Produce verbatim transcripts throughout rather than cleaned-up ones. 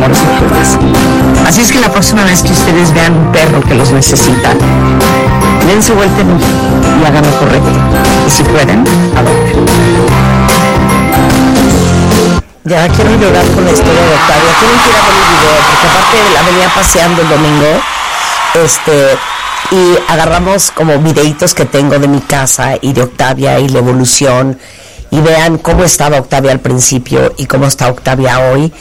amor y paz. Así es que la próxima vez que ustedes vean un perro que los necesita, dense vuelta y hagan lo correcto. Y si pueden, adopten. Ya quiero llorar con la historia de Octavia. Quiero ir a ver el video, porque aparte la venía paseando el domingo, este, y agarramos como videitos que tengo de mi casa y de Octavia y la evolución, y vean cómo estaba Octavia al principio y cómo está Octavia hoy.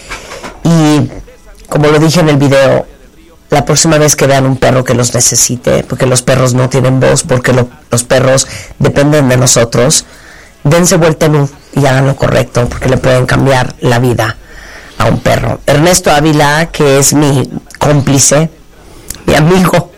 Y como lo dije en el video, la próxima vez que vean un perro que los necesite, porque los perros no tienen voz, porque lo, los perros dependen de nosotros, dense vuelta en un y hagan lo correcto, porque le pueden cambiar la vida a un perro. Ernesto Ávila, que es mi cómplice, mi amigo,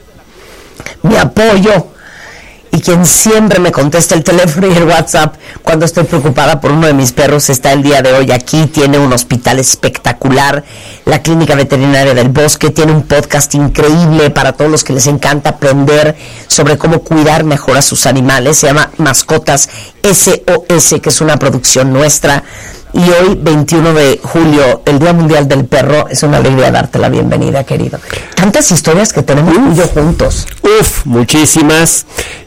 mi apoyo, y quien siempre me contesta el teléfono y el WhatsApp cuando estoy preocupada por uno de mis perros, está el día de hoy aquí. Tiene un hospital espectacular, la Clínica Veterinaria del Bosque, tiene un podcast increíble para todos los que les encanta aprender sobre cómo cuidar mejor a sus animales. Se llama Mascotas S O S, que es una producción nuestra. Y hoy, veintiuno de julio, el Día Mundial del Perro, es una alegría darte la bienvenida, querido. Tantas historias que tenemos tú y yo juntos. Uf, muchísimas.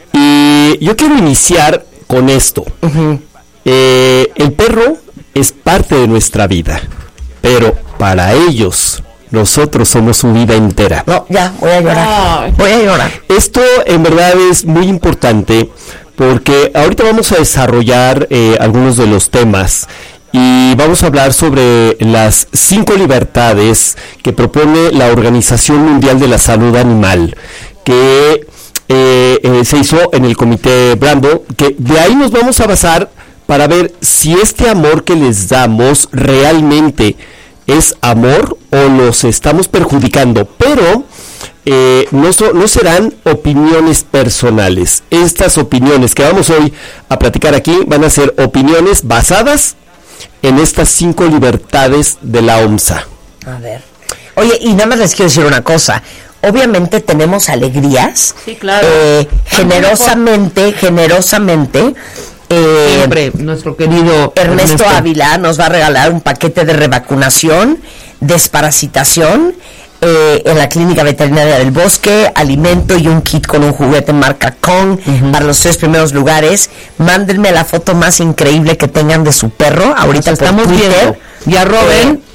Y yo quiero iniciar con esto. Uh-huh. Eh, el perro es parte de nuestra vida, pero para ellos, nosotros somos su vida entera. No, ya, voy a llorar. Ay. Voy a llorar. Esto en verdad es muy importante, porque ahorita vamos a desarrollar eh, algunos de los temas. Y vamos a hablar sobre las cinco libertades que propone la Organización Mundial de la Salud Animal, que eh, eh, se hizo en el Comité Brando, que de ahí nos vamos a basar para ver si este amor que les damos realmente es amor o los estamos perjudicando. Pero eh, no, so, no serán opiniones personales. Estas opiniones que vamos hoy a platicar aquí van a ser opiniones basadas en estas cinco libertades de la O M S A. A ver. Oye, y nada más les quiero decir una cosa. Obviamente tenemos alegrías. Sí, claro. Eh, generosamente, generosamente. Eh, Siempre, nuestro querido Ernesto, Ernesto Ávila nos va a regalar un paquete de revacunación, desparasitación, eh, en la Clínica Veterinaria del Bosque, alimento y un kit con un juguete marca Kong, uh-huh, para los tres primeros lugares. Mándenme la foto más increíble que tengan de su perro. Ahorita nos estamos Twitter, viendo. Y arroben, eh,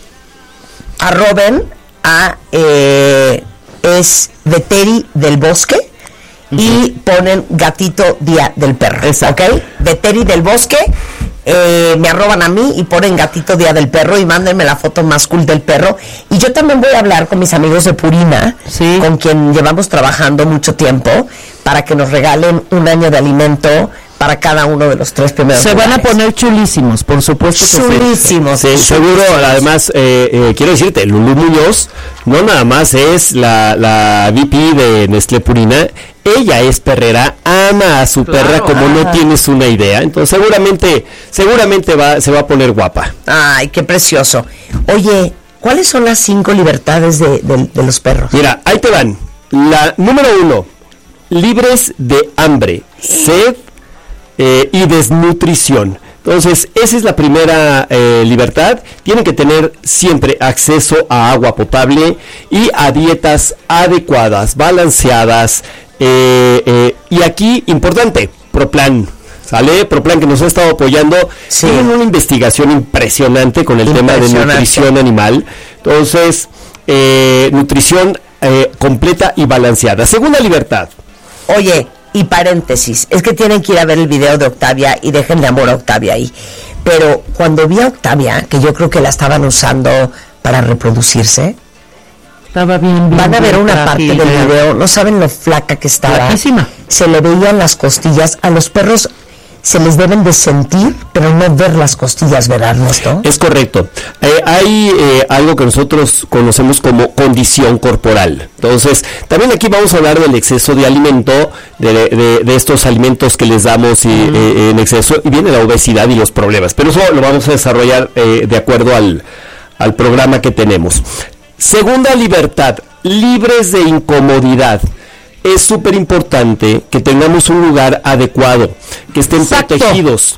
arroben a eh, es Veteri del Bosque, uh-huh, y ponen gatito día del perro. Exacto. ¿Ok? Veteri del Bosque. Eh, me arroban a mí y ponen gatito día del perro y mándenme la foto más cool del perro. Y yo también voy a hablar con mis amigos de Purina, sí, con quien llevamos trabajando mucho tiempo, para que nos regalen un año de alimento para cada uno de los tres primeros se lugares. van a poner chulísimos, por supuesto que chulísimos, sí, chulísimos. Seguro. Además, eh, eh, quiero decirte, Lulú Muñoz no nada más es la, la V P de Nestlé Purina, ella es perrera, ama a su claro, perra como ah. no tienes una idea. Entonces seguramente seguramente va se va a poner guapa. Ay, qué precioso. Oye, ¿cuáles son las cinco libertades de, de, de los perros? Mira, ahí te van. La número uno, libres de hambre, sed eh, y desnutrición. Entonces, esa es la primera eh, libertad. Tienen que tener siempre acceso a agua potable y a dietas adecuadas, balanceadas. Eh, eh, y aquí, importante, ProPlan, ¿sale? ProPlan, que nos ha estado apoyando. Sí. Tienen una investigación impresionante con el tema de nutrición animal. Entonces, eh, nutrición eh, completa y balanceada. Segunda libertad. Oye, y paréntesis, es que tienen que ir a ver el video de Octavia y déjenle amor a Octavia ahí. Pero cuando vi a Octavia, que yo creo que la estaban usando para reproducirse, estaba bien, bien van a ver una parte del ya. video, no saben lo flaca que estaba. Flaquísima. Se le veían las costillas. A los perros se les deben de sentir, pero no ver las costillas, ¿verdad, Ernesto? Es correcto. Eh, hay eh, algo que nosotros conocemos como condición corporal. Entonces, también aquí vamos a hablar del exceso de alimento, de, de, de estos alimentos que les damos y, mm. eh, en exceso, y viene la obesidad y los problemas. Pero eso lo vamos a desarrollar eh, de acuerdo al, al programa que tenemos. Segunda libertad, libres de incomodidad. Es súper importante que tengamos un lugar adecuado, que estén Exacto. protegidos.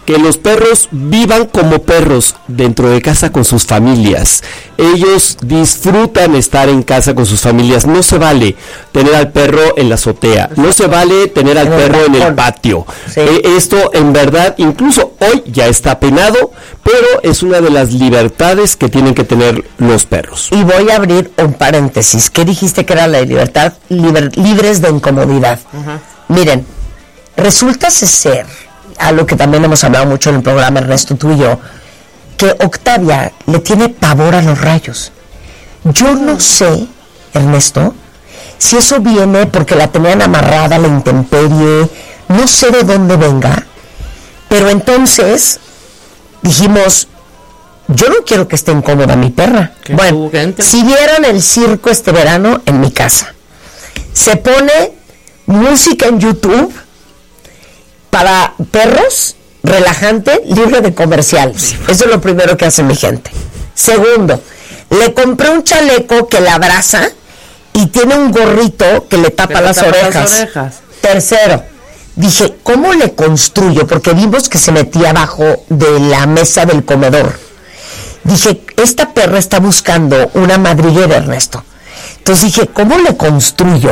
que los perros vivan como perros dentro de casa con sus familias. Ellos disfrutan estar en casa con sus familias. No se vale tener al perro en la azotea, no se vale tener al perro en el patio. Sí. Eh, esto en verdad, incluso hoy ya está penado, pero es una de las libertades que tienen que tener los perros. Y voy a abrir un paréntesis. ¿Qué dijiste que era la libertad? Liber- libres de incomodidad. Uh-huh. Miren, resulta ser, a lo que también hemos hablado mucho en el programa, Ernesto, tú y yo, que Octavia le tiene pavor a los rayos. Yo no sé, Ernesto, si eso viene porque la tenían amarrada a la intemperie, no sé de dónde venga, pero entonces dijimos, yo no quiero que esté incómoda mi perra. Bueno, si vieron el circo este verano en mi casa, se pone música en YouTube para perros, relajante, libre de comerciales. Eso es lo primero que hace mi gente. Segundo, le compré un chaleco que la abraza y tiene un gorrito que le tapa, que le las, tapa orejas. las orejas. Tercero, dije, ¿cómo le construyo? Porque vimos que se metía abajo de la mesa del comedor. Dije, esta perra está buscando una madriguera, Ernesto. Entonces dije, ¿cómo le construyo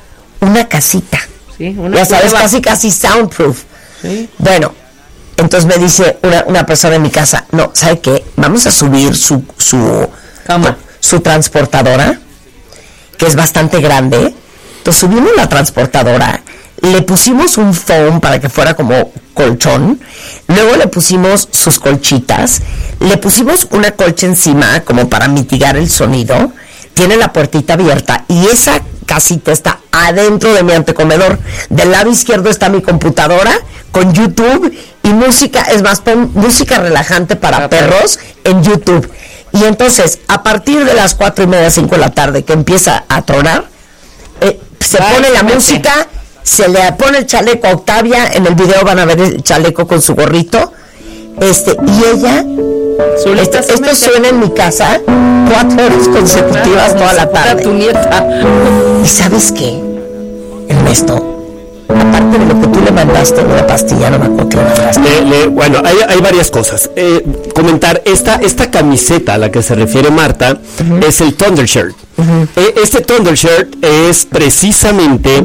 una casita? Sí, una ya sabes, prueba. casi casi soundproof. Sí. Bueno, entonces me dice una, una persona en mi casa, no, ¿sabe qué? Vamos a subir su su, Cama. su transportadora, que es bastante grande. Entonces subimos la transportadora, le pusimos un foam para que fuera como colchón, luego le pusimos sus colchitas, le pusimos una colcha encima como para mitigar el sonido, tiene la puertita abierta y esa casita está adentro de mi antecomedor. Del lado izquierdo está mi computadora con YouTube y música, es más, pon música relajante para okay. perros en YouTube. Y entonces, a partir de las cuatro y media, cinco de la tarde, que empieza a tronar, eh, se Ay, pone la mete. música, se le pone el chaleco a Octavia, en el video van a ver el chaleco con su gorrito, este, y ella, este, esto suena en mi casa cuatro horas consecutivas toda la tarde. Tu nieta. ¿Y sabes qué, Ernesto? Aparte de lo que tú le mandaste en una pastilla, no me acuerdo que le mandaste. Le, le, bueno, hay, hay varias cosas. Eh, comentar, esta, esta camiseta a la que se refiere Marta uh-huh. es el Thundershirt. Uh-huh. Eh, este Thundershirt es precisamente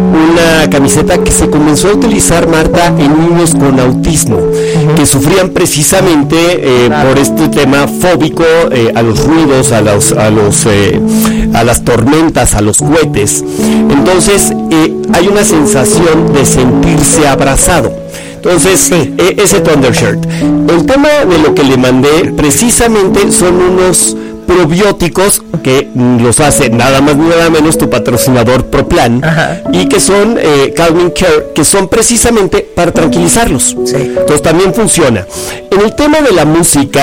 una camiseta que se comenzó a utilizar, Marta, en niños con autismo, uh-huh. que sufrían precisamente eh, claro. por este tema fóbico eh, a los ruidos, a los, a los, eh, a las tormentas, a los cohetes. Entonces, eh, hay una sensación de sentirse abrazado. Entonces, sí. eh, ese Thundershirt. El tema de lo que le mandé precisamente son unos probióticos que los hace nada más ni nada menos tu patrocinador ProPlan. Ajá. Y que son eh, Calming Care, que son precisamente para tranquilizarlos. Sí. Entonces también funciona. En el tema de la música,